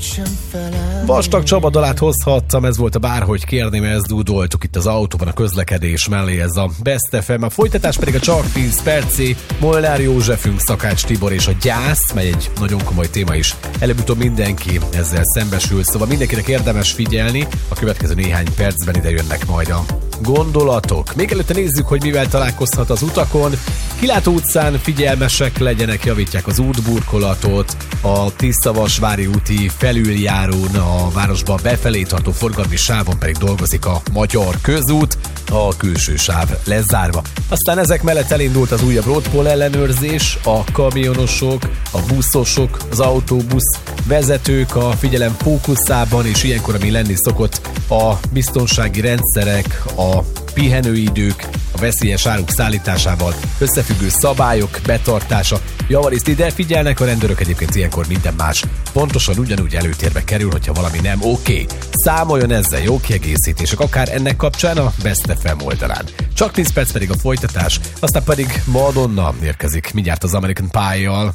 Vastag Csaba dalát hozhattam, ez volt a Bárhogy kérném, ezt dúdoltuk itt az autóban a közlekedés mellé, ez a Best FM. A folytatás pedig a Csak 10 percé, Molnár Józsefünk, Szakács Tibor és a gyász, mely egy nagyon komoly téma is. Előbb-utóbb mindenki ezzel szembesül, szóval mindenkinek érdemes figyelni, a következő néhány percben ide jönnek majd a gondolatok. Még előtte nézzük, hogy mivel találkozhat az utakon. Kilátó utcán figyelmesek legyenek, javítják az útburkolatot, a Tiszavasvári úti felüljárón, a városba befelé tartó forgalmi sávon pedig dolgozik a Magyar Közút, a külső sáv lezárva. Aztán ezek mellett elindult az újabb roadpoll ellenőrzés, a kamionosok, a buszosok, az autóbusz vezetők a figyelem fókuszában, és ilyenkor, ami lenni szokott, a biztonsági rendszerek, a pihenőidők, a veszélyes áruk szállításával összefüggő szabályok betartása. Javarészt ide figyelnek a rendőrök, egyébként ilyenkor minden más pontosan ugyanúgy előtérbe kerül, hogyha valami nem oké. Számoljon ezzel, jó kiegészítések, akár ennek kapcsán a Best FM oldalán. Csak 10 perc pedig a folytatás, aztán pedig Madonna érkezik mindjárt az American Pie-jal.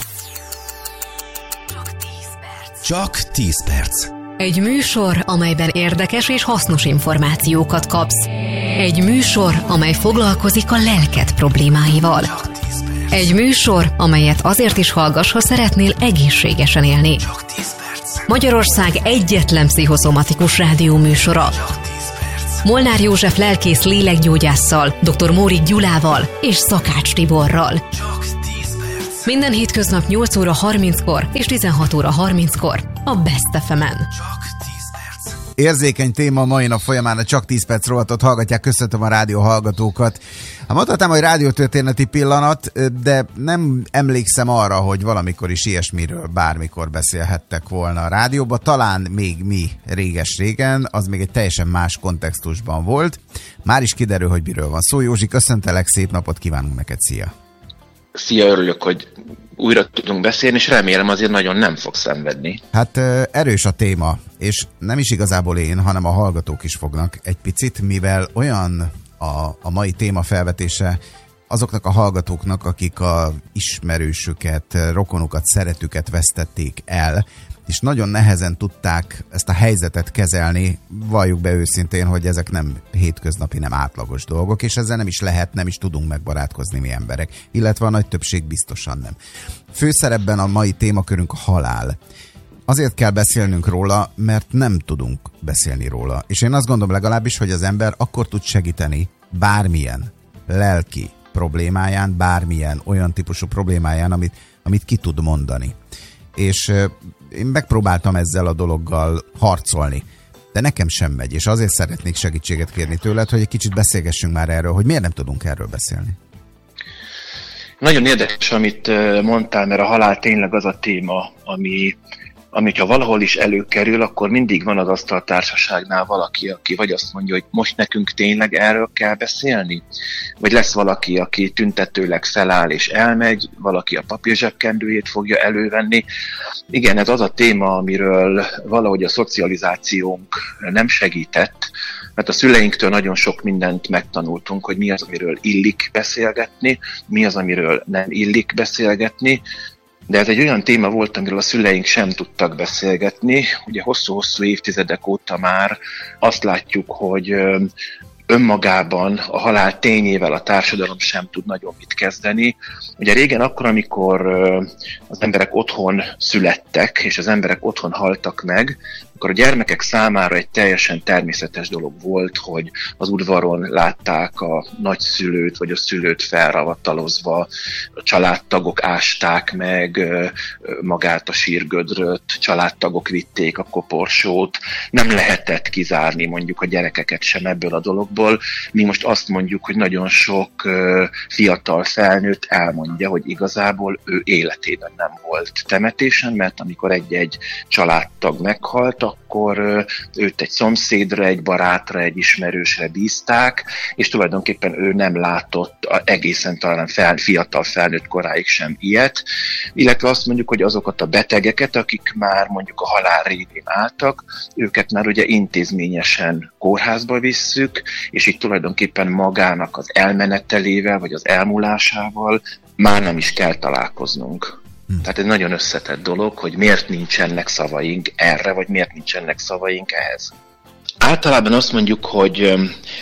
Csak 10 perc. Egy műsor, amelyben érdekes és hasznos információkat kapsz. Egy műsor, amely foglalkozik a lelked problémáival. Egy műsor, amelyet azért is hallgass, ha szeretnél egészségesen élni. Magyarország egyetlen pszichoszomatikus rádióműsora. Molnár József lelkész lélekgyógyásszal, dr. Mórik Gyulával és Szakács Tiborral. Minden hétköznap 8 óra 30-kor és 16 óra 30-kor a Best FM-en. Érzékeny téma a mai nap folyamán a Csak 10 perc rovatot hallgatják, köszöntöm a rádió hallgatókat. Mondhatnám, hogy rádiótörténeti pillanat, de nem emlékszem arra, hogy valamikor is ilyesmiről bármikor beszélhettek volna a rádióban. Talán még mi réges-régen, az még egy teljesen más kontextusban volt. Már is kiderül, hogy miről van szó. Józsi, köszöntelek, szép napot kívánunk neked, szia! Szia, örülök, hogy újra tudunk beszélni, és remélem azért nagyon nem fog szenvedni. Hát erős a téma, és nem is igazából én, hanem a hallgatók is fognak egy picit, mivel olyan a mai téma felvetése azoknak a hallgatóknak, akik a ismerősüket, rokonukat, szeretüket vesztették el, és nagyon nehezen tudták ezt a helyzetet kezelni. Valljuk be őszintén, hogy ezek nem hétköznapi, nem átlagos dolgok, és ezzel nem is lehet, nem is tudunk megbarátkozni mi emberek, illetve a nagy többség biztosan nem. Főszerepben a mai témakörünk a halál. Azért kell beszélnünk róla, mert nem tudunk beszélni róla. És én azt gondolom legalábbis, hogy az ember akkor tud segíteni bármilyen lelki problémáján, bármilyen olyan típusú problémáján, amit ki tud mondani. És én megpróbáltam ezzel a dologgal harcolni, de nekem sem megy, és azért szeretnék segítséget kérni tőled, hogy egy kicsit beszélgessünk már erről, hogy miért nem tudunk erről beszélni. Nagyon érdekes, amit mondtál, mert a halál tényleg az a téma, ami ha valahol is előkerül, akkor mindig van az asztaltársaságnál valaki, aki vagy azt mondja, hogy most nekünk tényleg erről kell beszélni, vagy lesz valaki, aki tüntetőleg feláll és elmegy, valaki a papírzsebkendőjét fogja elővenni. Igen, ez az a téma, amiről valahogy a szocializációnk nem segített, mert a szüleinktől nagyon sok mindent megtanultunk, hogy mi az, amiről illik beszélgetni, mi az, amiről nem illik beszélgetni, de ez egy olyan téma volt, amiről a szüleink sem tudtak beszélgetni. Ugye hosszú-hosszú évtizedek óta már azt látjuk, hogy önmagában a halál tényével a társadalom sem tud nagyon mit kezdeni. Ugye régen akkor, amikor az emberek otthon születtek, és az emberek otthon haltak meg, akkor a gyermekek számára egy teljesen természetes dolog volt, hogy az udvaron látták a nagyszülőt vagy a szülőt felravatalozva, a családtagok ásták meg magát a sírgödröt, családtagok vitték a koporsót, nem lehetett kizárni mondjuk a gyerekeket sem ebből a dologból. Mi most azt mondjuk, hogy nagyon sok fiatal felnőtt elmondja, hogy igazából ő életében nem volt temetésen, mert amikor egy-egy családtag meghalt, akkor őt egy szomszédra, egy barátra, egy ismerősre bízták, és tulajdonképpen ő nem látott egészen talán fiatal felnőtt koráig sem ilyet, illetve azt mondjuk, hogy azokat a betegeket, akik már mondjuk a halál révén álltak, őket már ugye intézményesen kórházba visszük, és így tulajdonképpen magának az elmenetelével, vagy az elmúlásával már nem is kell találkoznunk. Tehát egy nagyon összetett dolog, hogy miért nincsenek szavaink erre, vagy miért nincsenek szavaink ehhez. Általában azt mondjuk, hogy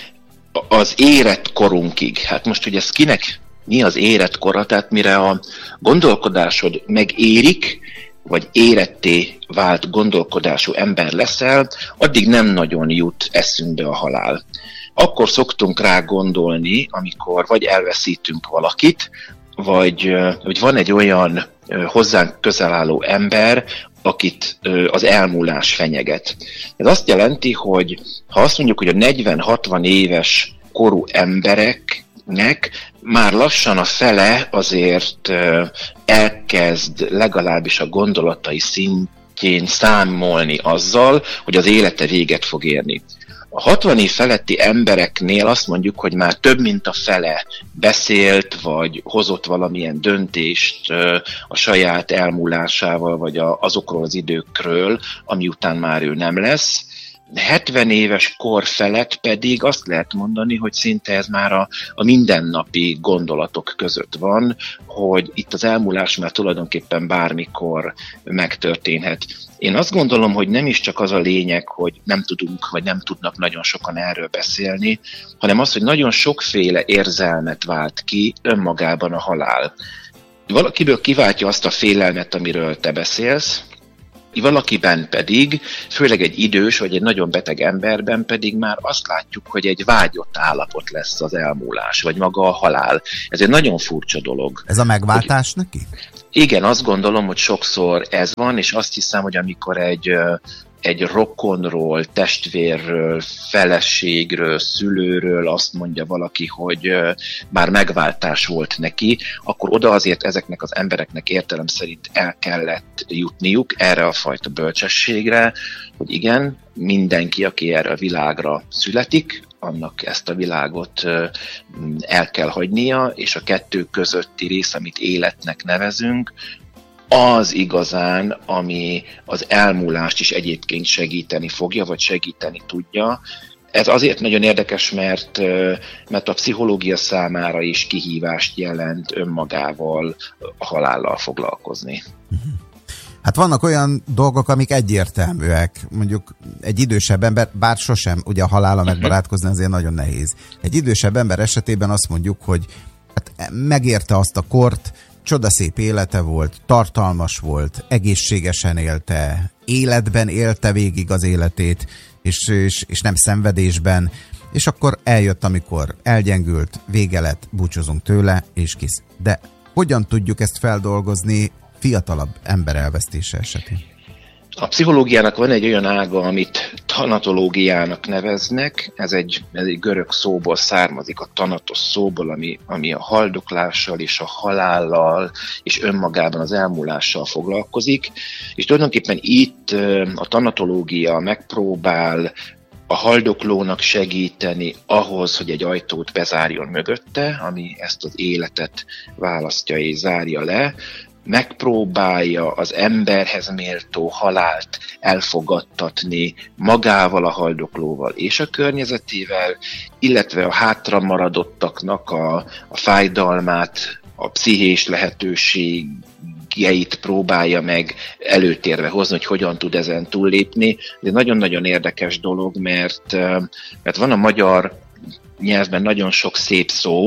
az érett korunkig, hát most, hogy ez kinek mi az érett kora, tehát mire a gondolkodásod megérik, vagy éretté vált gondolkodású ember leszel, addig nem nagyon jut eszünkbe a halál. Akkor szoktunk rá gondolni, amikor vagy elveszítünk valakit, vagy van egy olyan hozzánk közel álló ember, akit az elmúlás fenyeget. Ez azt jelenti, hogy ha azt mondjuk, hogy a 40-60 éves korú embereknek már lassan a fele azért elkezd legalábbis a gondolatai szintjén számolni azzal, hogy az élete véget fog érni. A 60 év feletti embereknél azt mondjuk, hogy már több mint a fele beszélt, vagy hozott valamilyen döntést a saját elmúlásával, vagy azokról az időkről, ami után már ő nem lesz. 70 éves kor felett pedig azt lehet mondani, hogy szinte ez már a mindennapi gondolatok között van, hogy itt az elmúlás már tulajdonképpen bármikor megtörténhet. Én azt gondolom, hogy nem is csak az a lényeg, hogy nem tudunk, vagy nem tudnak nagyon sokan erről beszélni, hanem az, hogy nagyon sokféle érzelmet vált ki önmagában a halál. Valakiből kiváltja azt a félelmet, amiről te beszélsz, valakiben pedig, főleg egy idős vagy egy nagyon beteg emberben pedig már azt látjuk, hogy egy vágyott állapot lesz az elmúlás, vagy maga a halál. Ez egy nagyon furcsa dolog. Ez a megváltás neki? Igen, azt gondolom, hogy sokszor ez van, és azt hiszem, hogy amikor egy rokonról, testvérről, feleségről, szülőről azt mondja valaki, hogy már megváltás volt neki, akkor oda azért ezeknek az embereknek értelem szerint el kellett jutniuk erre a fajta bölcsességre, hogy igen, mindenki, aki erre a világra születik, annak ezt a világot el kell hagynia, és a kettő közötti rész, amit életnek nevezünk, az igazán, ami az elmúlást is egyébként segíteni fogja, vagy segíteni tudja. Ez azért nagyon érdekes, mert a pszichológia számára is kihívást jelent önmagával, a halállal foglalkozni. Hát vannak olyan dolgok, amik egyértelműek. Mondjuk egy idősebb ember, bár sosem, ugye a halála megbarátkozni azért nagyon nehéz. Egy idősebb ember esetében azt mondjuk, hogy hát megérte azt a kort, csodaszép élete volt, tartalmas volt, egészségesen élte, életben élte végig az életét, és nem szenvedésben, és akkor eljött, amikor elgyengült, vége lett, búcsúzunk tőle, és kész. De hogyan tudjuk ezt feldolgozni fiatalabb ember elvesztése esetén? A pszichológiának van egy olyan ága, amit tanatológiának neveznek, ez egy görög szóból származik, a tanatos szóból, ami a haldoklással és a halállal és önmagában az elmúlással foglalkozik, és tulajdonképpen itt a tanatológia megpróbál a haldoklónak segíteni ahhoz, hogy egy ajtót bezárjon mögötte, ami ezt az életet választja és zárja le, megpróbálja az emberhez méltó halált elfogadtatni magával, a haldoklóval és a környezetével, illetve a hátra maradottaknak a fájdalmát, a pszichés lehetőségeit próbálja meg előtérbe hozni, hogy hogyan tud ezen túllépni. De nagyon-nagyon érdekes dolog, mert van a magyar nyelvben nagyon sok szép szó,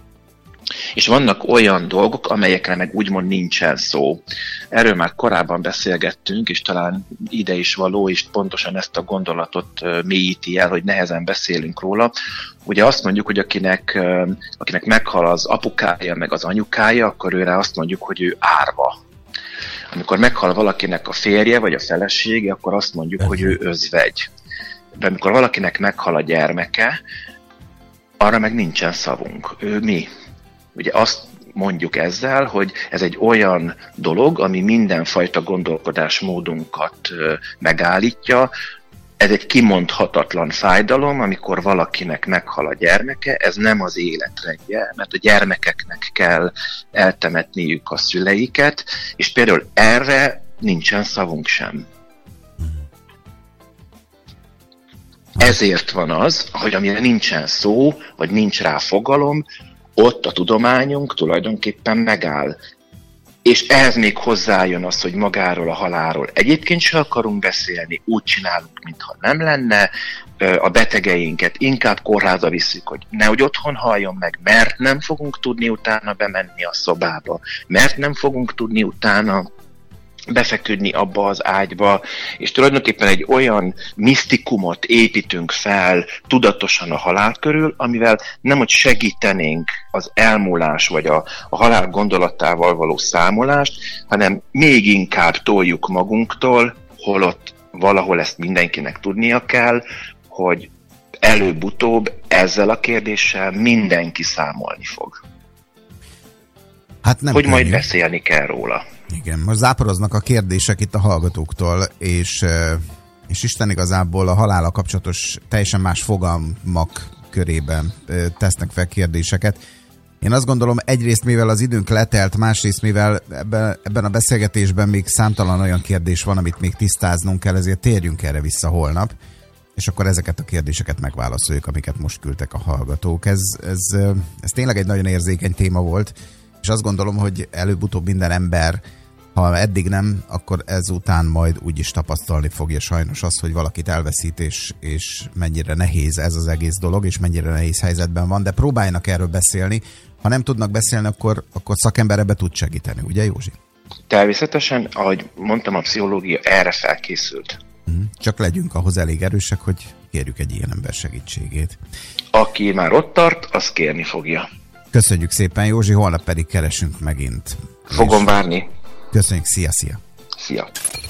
és vannak olyan dolgok, amelyekre meg úgymond nincsen szó. Erről már korábban beszélgettünk, és talán ide is való, és pontosan ezt a gondolatot mélyíti el, hogy nehezen beszélünk róla. Ugye azt mondjuk, hogy akinek meghal az apukája, meg az anyukája, akkor őre azt mondjuk, hogy ő árva. Amikor meghal valakinek a férje, vagy a felesége, akkor azt mondjuk, hogy ő özvegy. De amikor valakinek meghal a gyermeke, arra meg nincsen szavunk. Ő mi? Ugye azt mondjuk ezzel, hogy ez egy olyan dolog, ami mindenfajta gondolkodásmódunkat megállítja. Ez egy kimondhatatlan fájdalom, amikor valakinek meghal a gyermeke, ez nem az életrendje, mert a gyermekeknek kell eltemetniük a szüleiket, és például erre nincsen szavunk sem. Ezért van az, hogy amire nincsen szó, vagy nincs rá fogalom, ott a tudományunk tulajdonképpen megáll. és ehhez még hozzájön az, hogy magáról a halálról egyébként se akarunk beszélni, úgy csinálunk, mintha nem lenne, a betegeinket inkább kórházba visszük, hogy nehogy otthon haljon meg, mert nem fogunk tudni utána bemenni a szobába, mert nem fogunk tudni utána befeküdni abba az ágyba, és tulajdonképpen egy olyan misztikumot építünk fel tudatosan a halál körül, amivel nem hogy segítenénk az elmúlás vagy a halál gondolatával való számolást, hanem még inkább toljuk magunktól, holott valahol ezt mindenkinek tudnia kell, hogy előbb-utóbb ezzel a kérdéssel mindenki számolni fog. Hát nem hogy könnyű. Majd beszélni kell róla. Igen, most záporoznak a kérdések itt a hallgatóktól, és Isten igazából a halállal kapcsolatos teljesen más fogalmak körében tesznek fel kérdéseket. Én azt gondolom, egyrészt mivel az időnk letelt, másrészt mivel ebben a beszélgetésben még számtalan olyan kérdés van, amit még tisztáznunk kell, ezért térjünk erre vissza holnap, és akkor ezeket a kérdéseket megválaszoljuk, amiket most küldtek a hallgatók. Ez tényleg egy nagyon érzékeny téma volt, és azt gondolom, hogy előbb-utóbb minden ember, ha eddig nem, akkor ezután majd úgy is tapasztalni fogja sajnos azt, hogy valakit elveszít, és mennyire nehéz ez az egész dolog, és mennyire nehéz helyzetben van, de próbáljanak erről beszélni. Ha nem tudnak beszélni, akkor szakember ebbe tud segíteni, ugye Józsi? Természetesen, ahogy mondtam, a pszichológia erre felkészült. Csak legyünk ahhoz elég erősek, hogy kérjük egy ilyen ember segítségét. Aki már ott tart, az kérni fogja. Köszönjük szépen, Józsi, holnap pedig keresünk megint. Fogom várni. Köszönjük, szia! Szia!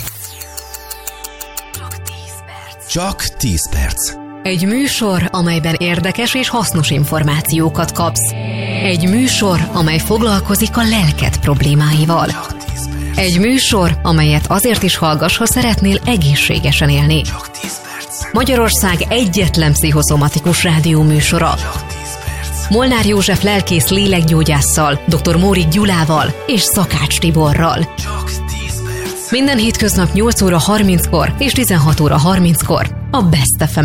Csak 10 perc. Egy műsor, amelyben érdekes és hasznos információkat kapsz. Egy műsor, amely foglalkozik a lelked problémáival. Egy műsor, amelyet azért is hallgass, ha szeretnél egészségesen élni. Magyarország egyetlen pszichoszomatikus rádió műsora. Molnár József lelkész lélekgyógyásszal, dr. Mórik Gyulával és Szakács Tiborral. Minden hétköznap 8 óra 30-kor és 16 óra 30-kor a Best FM